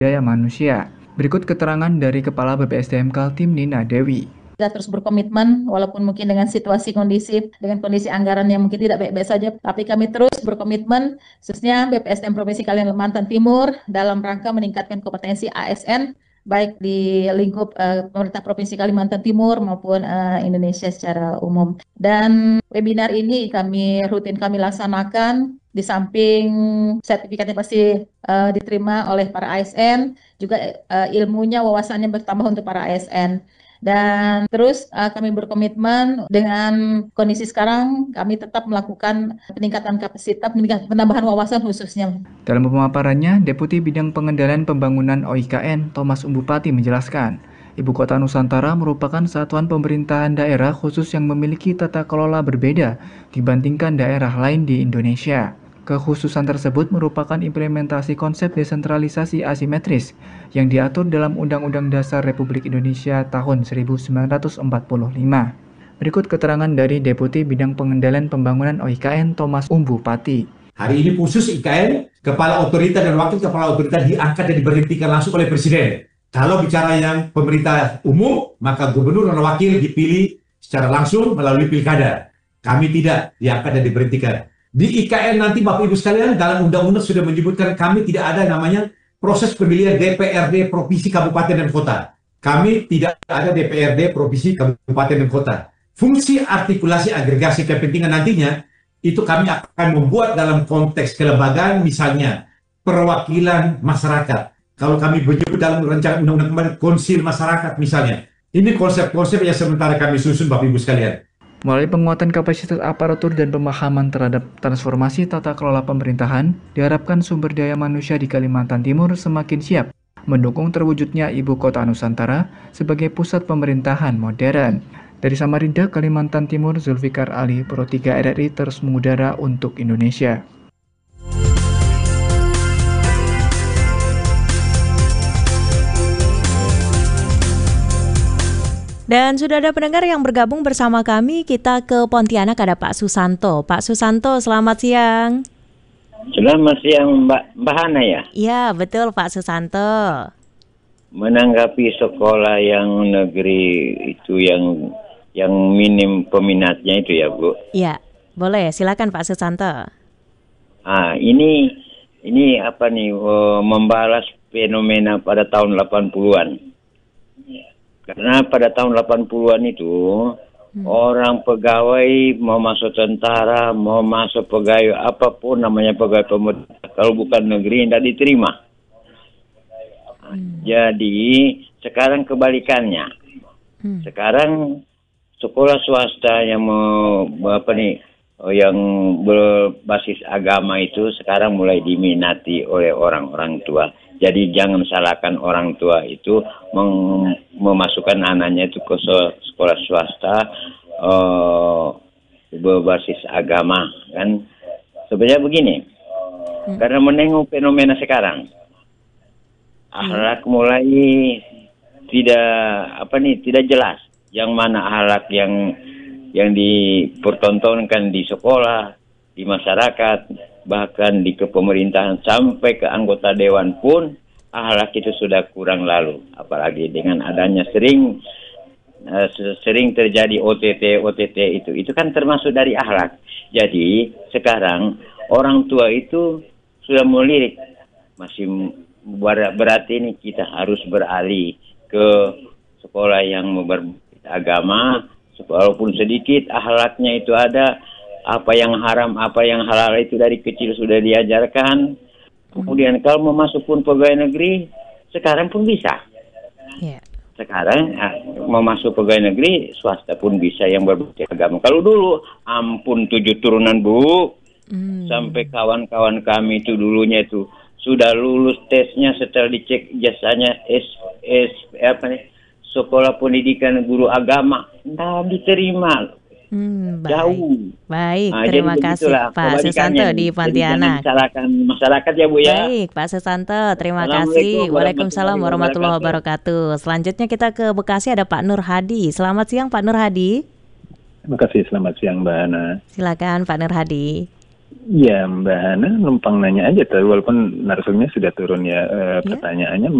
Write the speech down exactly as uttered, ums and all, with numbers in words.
daya manusia. Berikut keterangan dari Kepala B P S D M Kaltim Nina Dewi. Kita terus berkomitmen, walaupun mungkin dengan situasi kondisif, dengan kondisi anggaran yang mungkin tidak baik-baik saja, tapi kami terus berkomitmen, khususnya B P S D M Provinsi Kalimantan Timur, dalam rangka meningkatkan kompetensi A S N, baik di lingkup uh, pemerintah Provinsi Kalimantan Timur maupun uh, Indonesia secara umum. Dan webinar ini kami rutin kami laksanakan, di samping sertifikatnya pasti uh, diterima oleh para A S N, juga uh, ilmunya, wawasannya bertambah untuk para A S N. Dan terus uh, kami berkomitmen dengan kondisi sekarang, kami tetap melakukan peningkatan kapasitas, penambahan wawasan khususnya. Dalam pemaparannya, Deputi Bidang Pengendalian Pembangunan O I K N, Thomas Umbupati menjelaskan, Ibu Kota Nusantara merupakan satuan pemerintahan daerah khusus yang memiliki tata kelola berbeda dibandingkan daerah lain di Indonesia. Kekhususan tersebut merupakan implementasi konsep desentralisasi asimetris yang diatur dalam Undang-Undang Dasar Republik Indonesia tahun seribu sembilan ratus empat puluh lima. Berikut keterangan dari Deputi Bidang Pengendalian Pembangunan O I K N, Thomas Umbupati. Hari ini khusus I K N, Kepala Otorita dan Wakil Kepala Otorita diangkat dan diberhentikan langsung oleh Presiden. Kalau bicara yang pemerintah umum, maka gubernur dan wakil dipilih secara langsung melalui pilkada. Kami tidak diangkat dan diberhentikan. Di I K N nanti Bapak Ibu sekalian, dalam undang-undang sudah menyebutkan kami tidak ada namanya proses pemilihan D P R D Provinsi Kabupaten dan Kota. Kami tidak ada D P R D Provinsi Kabupaten dan Kota. Fungsi artikulasi agregasi kepentingan nantinya itu kami akan membuat dalam konteks kelembagaan, misalnya perwakilan masyarakat. Kalau kami menyebut dalam rancangan undang-undang kemarin konsil masyarakat misalnya. Ini konsep-konsep yang sementara kami susun Bapak Ibu sekalian. Melalui penguatan kapasitas aparatur dan pemahaman terhadap transformasi tata kelola pemerintahan, diharapkan sumber daya manusia di Kalimantan Timur semakin siap mendukung terwujudnya Ibu Kota Nusantara sebagai pusat pemerintahan modern. Dari Samarinda, Kalimantan Timur, Zulfikar Ali, Pro tiga R R I terus mengudara untuk Indonesia. Dan sudah ada pendengar yang bergabung bersama kami, kita ke Pontianak ada Pak Susanto. Pak Susanto, selamat siang. Selamat siang Mbak, Mbak Hana ya? Iya, betul Pak Susanto. Menanggapi sekolah yang negeri itu yang yang minim peminatnya itu ya Bu? Iya, boleh, silakan Pak Susanto. Ah, ini ini apa nih, oh, membalas fenomena pada tahun delapan puluhan. Karena pada tahun delapan puluhan itu hmm. orang pegawai mau masuk tentara, mau masuk pegawai apapun namanya pegawai pemerintah, kalau bukan negeri tidak diterima. Hmm. Jadi sekarang kebalikannya. Hmm. Sekarang sekolah swasta yang mau apa nih yang berbasis agama itu sekarang mulai diminati oleh orang-orang tua. Jadi jangan salahkan orang tua itu meng- memasukkan anaknya itu ke sekolah swasta uh, berbasis agama kan. Sebenarnya begini, hmm. karena menengok fenomena sekarang, akhlak mulai tidak apa nih tidak jelas. Yang mana akhlak yang yang dipertontonkan di sekolah, di masyarakat, bahkan di kepemerintahan sampai ke anggota dewan pun akhlak itu sudah kurang lalu. Apalagi dengan adanya sering uh, sering terjadi O T T O T T itu, itu kan termasuk dari akhlak. Jadi sekarang orang tua itu sudah melirik, masih berarti ini kita harus beralih ke sekolah yang beragama, walaupun sedikit akhlaknya itu ada. Apa yang haram, apa yang halal itu dari kecil sudah diajarkan. Kemudian kalau mau masuk pun pegawai negeri, sekarang pun bisa. Yeah. Sekarang mau masuk pegawai negeri, swasta pun bisa yang berbasis agama. Kalau dulu, ampun tujuh turunan Bu, mm. sampai kawan-kawan kami itu dulunya itu sudah lulus tesnya setelah dicek jasanya S, S apa nih, sekolah pendidikan guru agama, nggak diterima. Hmm, baik. Jauh. Baik, nah, terima kasih Pak Susanto di Pontianak. Jangan masyarakat ya Bu ya. Baik, Pak Susanto, terima kasih. Waalaikumsalam warahmatullahi wabarakatuh. Selanjutnya kita ke Bekasi ada Pak Nur Hadi. Selamat siang Pak Nur Hadi. Terima kasih, selamat siang Mbak Ana. Silakan Pak Nur Hadi. Ya, Mbak Hana numpang nanya aja tuh, walaupun narasumnya sudah turun ya, e, Ya. pertanyaannya